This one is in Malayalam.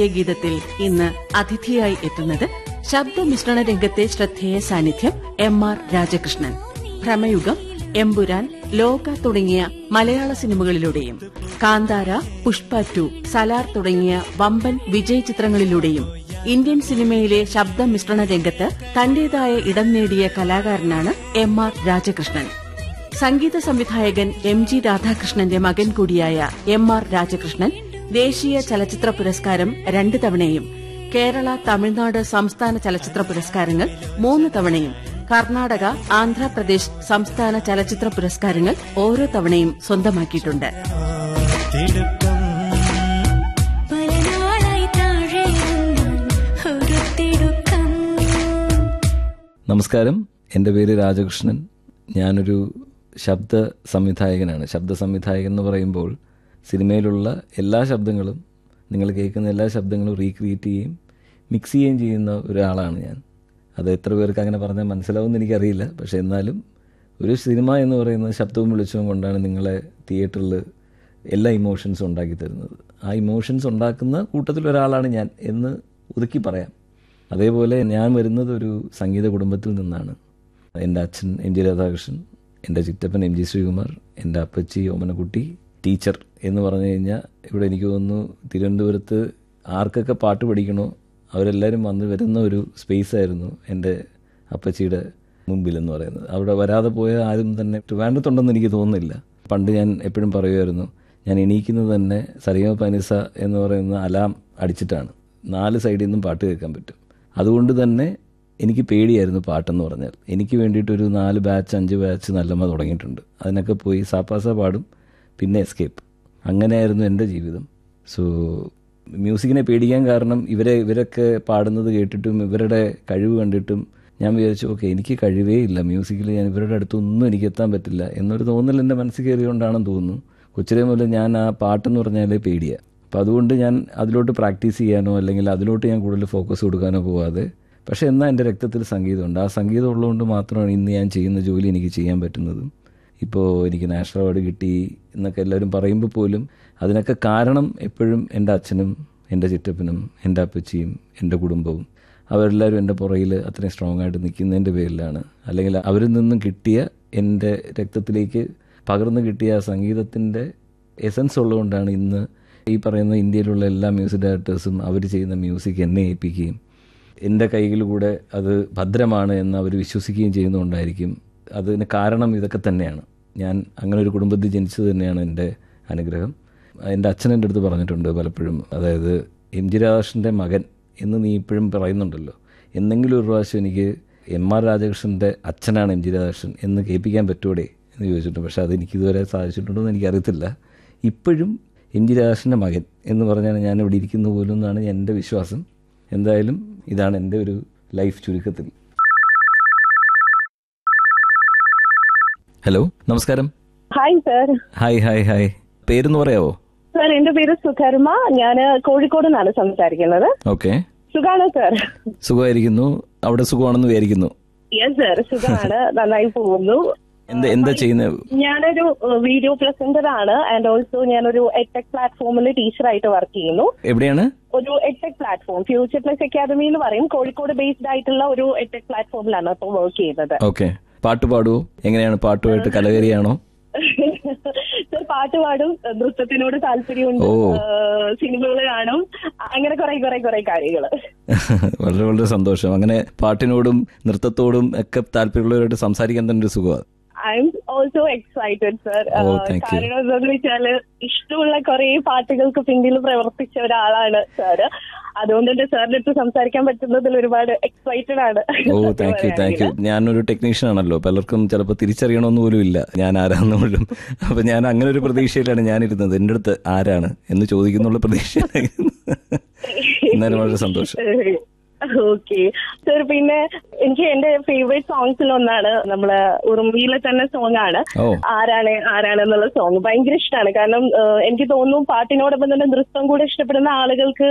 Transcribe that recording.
ഗീതത്തിൽ ഇന്ന് അതിഥിയായി എത്തുന്നത് ശബ്ദമിശ്രണ രംഗത്തെ ശ്രദ്ധേയ സാന്നിധ്യം എം.ആർ. രാജകൃഷ്ണൻ. ഭ്രമയുഗം, എമ്പുരാൻ, ലോക തുടങ്ങിയ മലയാള സിനിമകളിലൂടെയും കാന്താര, പുഷ്പ 2, സലാർ തുടങ്ങിയ വമ്പൻ വിജയ് ചിത്രങ്ങളിലൂടെയും ഇന്ത്യൻ സിനിമയിലെ ശബ്ദമിശ്രണ രംഗത്ത് തന്റേതായ ഇടം നേടിയ കലാകാരനാണ് എം.ആർ. രാജകൃഷ്ണൻ. സംഗീത സംവിധായകൻ എം.ജി. രാധാകൃഷ്ണന്റെ മകൻ കൂടിയായ എം.ആർ. രാജകൃഷ്ണൻ ദേശീയ ചലച്ചിത്ര പുരസ്കാരം 2 തവണയും കേരള, തമിഴ്നാട് സംസ്ഥാന ചലച്ചിത്ര പുരസ്കാരങ്ങൾ 3 തവണയും കർണാടക, ആന്ധ്രാപ്രദേശ് സംസ്ഥാന ചലച്ചിത്ര പുരസ്കാരങ്ങൾ ഓരോ തവണയും സ്വന്തമാക്കിയിട്ടുണ്ട്. നമസ്കാരം, എൻ്റെ പേര് രാജകൃഷ്ണൻ. ഞാനൊരു ശബ്ദ സംവിധായകനാണ്. ശബ്ദ സംവിധായകൻ എന്ന് പറയുമ്പോൾ സിനിമയിലുള്ള എല്ലാ ശബ്ദങ്ങളും, നിങ്ങൾ കേൾക്കുന്ന എല്ലാ ശബ്ദങ്ങളും റീക്രിയേറ്റ് ചെയ്യുകയും മിക്സ് ചെയ്യുകയും ചെയ്യുന്ന ഒരാളാണ് ഞാൻ. അത് എത്ര പേർക്ക് അങ്ങനെ പറഞ്ഞാൽ മനസ്സിലാവുമെന്ന് എനിക്കറിയില്ല. പക്ഷേ എന്നാലും ഒരു സിനിമ എന്ന് പറയുന്നത് ശബ്ദവും വെളിച്ചവും കൊണ്ടാണ് നിങ്ങളെ തിയേറ്ററിൽ എല്ലാ ഇമോഷൻസും ഉണ്ടാക്കി തരുന്നത്. ആ ഇമോഷൻസ് ഉണ്ടാക്കുന്ന കൂട്ടത്തിലൊരാളാണ് ഞാൻ എന്ന് ഒതുക്കി പറയാം. അതേപോലെ ഞാൻ വരുന്നത് ഒരു സംഗീത കുടുംബത്തിൽ നിന്നാണ്. എൻ്റെ അച്ഛൻ എം.ജി. രാധാകൃഷ്ണൻ, എൻ്റെ ചിറ്റപ്പൻ എം.ജി. ശ്രീകുമാർ, എൻ്റെ അപ്പച്ചി ഓമനക്കുട്ടി ടീച്ചർ എന്ന് പറഞ്ഞു കഴിഞ്ഞാൽ ഇവിടെ എനിക്ക് തോന്നുന്നു തിരുവനന്തപുരത്ത് ആർക്കൊക്കെ പാട്ട് പഠിക്കണോ അവരെല്ലാവരും വന്ന് വരുന്ന ഒരു സ്പേസായിരുന്നു എൻ്റെ അപ്പച്ചിയുടെ മുമ്പിലെന്ന് പറയുന്നത്. അവിടെ വരാതെ പോയ ആരും തന്നെ വേണ്ടത്തുണ്ടെന്ന് എനിക്ക് തോന്നുന്നില്ല. പണ്ട് ഞാൻ എപ്പോഴും പറയുമായിരുന്നു, ഞാൻ എണീക്കുന്നത് തന്നെ സരിഗമ പനിസ എന്ന് പറയുന്ന അലാം അടിച്ചിട്ടാണ്. 4 സൈഡിൽ നിന്നും പാട്ട് കേൾക്കാൻ പറ്റും. അതുകൊണ്ട് തന്നെ എനിക്ക് പേടിയായിരുന്നു പാട്ടെന്ന് പറഞ്ഞാൽ. എനിക്ക് വേണ്ടിയിട്ടൊരു 4 ബാച്ച് 5 ബാച്ച് നല്ലമ്മ തുടങ്ങിയിട്ടുണ്ട്. അതിനൊക്കെ പോയി സാപ്പാസ പാടും, പിന്നെ എസ്കേപ്പ്. അങ്ങനെയായിരുന്നു എൻ്റെ ജീവിതം. സോ മ്യൂസിക്കിനെ പേടിക്കാൻ കാരണം ഇവരൊക്കെ പാടുന്നത് കേട്ടിട്ടും ഇവരുടെ കഴിവ് കണ്ടിട്ടും ഞാൻ വിചാരിച്ചു, ഓക്കെ, എനിക്ക് കഴിവേ ഇല്ല മ്യൂസിക്കിൽ, ഞാൻ ഇവരുടെ അടുത്തൊന്നും എനിക്ക് എത്താൻ പറ്റില്ല എന്നൊരു തോന്നൽ എൻ്റെ മനസ്സിൽ കയറിയോണ്ടാണെന്ന് തോന്നുന്നു. കൊച്ചിലെ മുതൽ ഞാൻ ആ പാട്ടെന്ന് പറഞ്ഞാലേ പേടിയാണ്. അപ്പം അതുകൊണ്ട് ഞാൻ അതിലോട്ട് പ്രാക്ടീസ് ചെയ്യാനോ അല്ലെങ്കിൽ അതിലോട്ട് ഞാൻ കൂടുതൽ ഫോക്കസ് കൊടുക്കാനോ പോവാതെ, പക്ഷേ എന്നാൽ എൻ്റെ രക്തത്തിൽ സംഗീതമുണ്ട്. ആ സംഗീതം ഉള്ളതുകൊണ്ട് മാത്രമാണ് ഇന്ന് ഞാൻ ചെയ്യുന്ന ജോലി എനിക്ക് ചെയ്യാൻ പറ്റുന്നതും. ഇപ്പോൾ എനിക്ക് നാഷണൽ അവാർഡ് കിട്ടി എന്നൊക്കെ എല്ലാവരും പറയുമ്പോൾ പോലും അതിനൊക്കെ കാരണം എപ്പോഴും എൻ്റെ അച്ഛനും എൻ്റെ ചിറ്റപ്പനും എൻ്റെ അപ്പച്ചിയും എൻ്റെ കുടുംബവും അവരെല്ലാവരും എൻ്റെ പുറകിൽ അത്രയും സ്ട്രോങ് ആയിട്ട് നിൽക്കുന്നതിൻ്റെ പേരിലാണ്. അല്ലെങ്കിൽ അവരിൽ നിന്നും കിട്ടിയ എൻ്റെ രക്തത്തിലേക്ക് പകർന്നു കിട്ടിയ ആ സംഗീതത്തിൻ്റെ എസൻസ് ഉള്ളതുകൊണ്ടാണ് ഇന്ന് ഈ പറയുന്ന ഇന്ത്യയിലുള്ള എല്ലാ മ്യൂസിക് ഡയറക്ടേഴ്സും അവർ ചെയ്യുന്ന മ്യൂസിക് എന്നെ ഏൽപ്പിക്കുകയും എൻ്റെ കൈകളിലൂടെ അത് ഭദ്രമാണ് എന്ന് അവർ വിശ്വസിക്കുകയും ചെയ്യുന്നതുകൊണ്ടായിരിക്കും. അതിന് കാരണം ഇതൊക്കെ തന്നെയാണ്. ഞാൻ അങ്ങനെ ഒരു കുടുംബത്തിൽ ജനിച്ചത് തന്നെയാണ് എൻ്റെ അനുഗ്രഹം. എൻ്റെ അച്ഛൻ എൻ്റെ അടുത്ത് പറഞ്ഞിട്ടുണ്ട് പലപ്പോഴും, അതായത് എം.ജി. രാധാകൃഷ്ണൻ്റെ മകൻ എന്ന് നീ ഇപ്പോഴും പറയുന്നുണ്ടല്ലോ, എന്തെങ്കിലും ഒരു പ്രാവശ്യം എനിക്ക് എം.ആർ. രാജകൃഷ്ണൻ്റെ അച്ഛനാണ് എം.ജി. രാധാകൃഷ്ണൻ എന്ന് കേൾപ്പിക്കാൻ പറ്റൂടെ എന്ന് ചോദിച്ചിട്ടുണ്ട്. പക്ഷേ അതെനിക്ക് ഇതുവരെ സാധിച്ചിട്ടുണ്ടോ എന്ന് എനിക്കറിയത്തില്ല. ഇപ്പോഴും എം.ജി. രാധാകൃഷ്ണൻ്റെ മകൻ എന്ന് പറഞ്ഞാൽ ഞാൻ ഇവിടെ ഇരിക്കുന്ന പോലും എന്നാണ് എൻ്റെ വിശ്വാസം. എന്തായാലും ഇതാണ് എൻ്റെ ഒരു ലൈഫ് ചുരുക്കത്തിൽ. ഹലോ, നമസ്കാരം. Hi sir. ഹായ്. പേരെന്ന് പറയാവോ? സർ, എന്റെ പേര് സുധർമ്മ. ഞാൻ കോഴിക്കോട് നിന്നാണ് സംസാരിക്കുന്നത്. ഓക്കെ. സുഖാണോ സർ? സുഖമായിരിക്കുന്നു. അവിടെ സുഖമാണെന്ന് വിചാരിക്കുന്നു. യെസ് സർ, സുഖമാണ്. നന്നായി പോകുന്നു. എന്താ ചെയ്യുന്നത്? ഞാനൊരു വീഡിയോ പ്രസന്റർ ആണ്. ആൻഡ് ഓൾസോ ഞാനൊരു എഡ്ടെക് പ്ലാറ്റ്ഫോമിൽ ടീച്ചറായിട്ട് വർക്ക് ചെയ്യുന്നു. എവിടെയാണ്? ഒരു edtech platform, future plus academy എന്ന് പറയും. കോഴിക്കോട് ബേസ്ഡ് ആയിട്ടുള്ള ഒരു എഡ്ടെക് പ്ലാറ്റ്ഫോമിലാണ് ഇപ്പോൾ വർക്ക് ചെയ്യുന്നത്. ഓക്കെ. പാട്ട് പാടുവോ? എങ്ങനെയാണ്? പാട്ടുമായിട്ട് കലകരിയാണോ? സർ, പാട്ട് പാടും, നൃത്തത്തിനോട് താല്പര്യമുണ്ട്, സിനിമകൾ കാണും, അങ്ങനെ കുറെ കാര്യങ്ങൾ. വളരെ വളരെ സന്തോഷം. അങ്ങനെ പാട്ടിനോടും നൃത്തത്തോടും ഒക്കെ താല്പര്യമുള്ളവരായിട്ട് സംസാരിക്കാൻ തന്നെ ഒരു സുഖമാണ്. I am also excited sir. കാരണം എന്താണെന്ന് വെച്ചാല് ഇഷ്ടമുള്ള കുറെ പാട്ടുകൾക്ക് പിന്നിൽ പ്രവർത്തിച്ച ഒരാളാണ് സാറ്. അതുകൊണ്ട് തന്നെ സാറിന്റെ അടുത്ത് സംസാരിക്കാൻ പറ്റുന്നതിൽ ഒരുപാട് എക്സൈറ്റഡ് ആണ്. Thank you. ഞാനൊരു ടെക്നീഷ്യൻ ആണല്ലോ, പലർക്കും ചിലപ്പോൾ തിരിച്ചറിയണമെന്ന് പോലും ഇല്ല ഞാൻ ആരാന്ന് പോലും. അപ്പൊ ഞാൻ അങ്ങനെ ഒരു പ്രതീക്ഷയിലാണ് ഞാനിരുന്നത്. എൻ്റെ അടുത്ത് ആരാണ് എന്ന് ചോദിക്കുന്നുള്ള പ്രതീക്ഷയിലായിരുന്നു. എന്നാലും വളരെ സന്തോഷം. Okay sir. പിന്നെ എനിക്ക് എന്റെ ഫേവറേറ്റ് സോങ്സിൽ ഒന്നാണ് നമ്മളെ ഉറുമ്പിയിലെ തന്നെ സോങ് ആണ് ആരാണെന്നുള്ള സോങ്. ഭയങ്കര ഇഷ്ടമാണ്. കാരണം എനിക്ക് തോന്നുന്നു പാട്ടിനോടൊപ്പം തന്നെ നൃത്തം കൂടെ ഇഷ്ടപ്പെടുന്ന ആളുകൾക്ക്